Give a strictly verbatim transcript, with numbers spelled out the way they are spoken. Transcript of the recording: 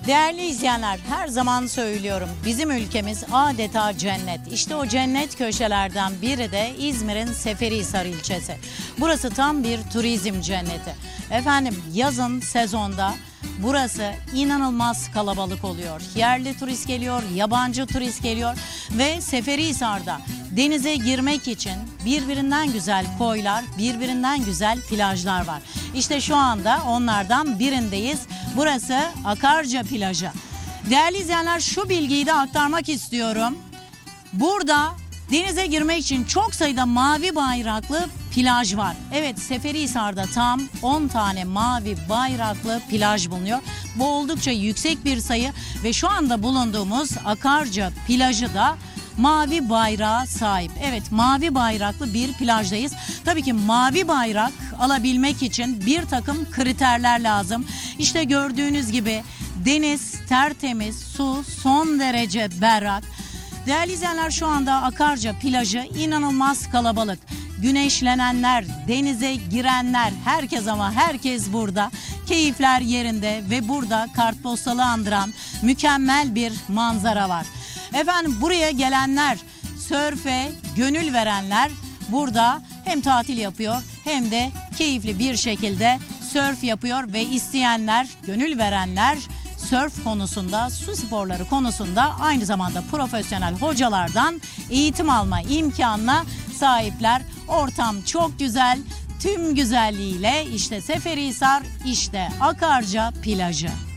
Değerli izleyenler, her zaman söylüyorum, bizim ülkemiz adeta cennet. İşte o cennet köşelerden biri de İzmir'in Seferihisar ilçesi. Burası tam bir turizm cenneti. Efendim, yazın sezonda burası inanılmaz kalabalık oluyor. Yerli turist geliyor, yabancı turist geliyor ve Seferihisar'da denize girmek için birbirinden güzel koylar, birbirinden güzel plajlar var. İşte şu anda onlardan birindeyiz. Burası Akarca Plajı. Değerli izleyenler, şu bilgiyi de aktarmak istiyorum. Burada denize girmek için çok sayıda mavi bayraklı plaj var. Evet, Seferihisar'da tam on tane mavi bayraklı plaj bulunuyor. Bu oldukça yüksek bir sayı ve şu anda bulunduğumuz Akarca Plajı da mavi bayrağa sahip. Evet, mavi bayraklı bir plajdayız. Tabii ki mavi bayrak alabilmek için bir takım kriterler lazım. İşte gördüğünüz gibi deniz tertemiz, su son derece berrak. Değerli izleyenler, şu anda Akarca Plajı inanılmaz kalabalık. Güneşlenenler, denize girenler, herkes ama herkes burada. Keyifler yerinde ve burada kartpostalı andıran mükemmel bir manzara var. Efendim, buraya gelenler, sörfe gönül verenler burada hem tatil yapıyor hem de keyifli bir şekilde sörf yapıyor ve isteyenler, gönül verenler sörf konusunda, su sporları konusunda aynı zamanda profesyonel hocalardan eğitim alma imkanına sahipler. Ortam çok güzel, tüm güzelliğiyle işte Seferihisar, işte Akarca Plajı.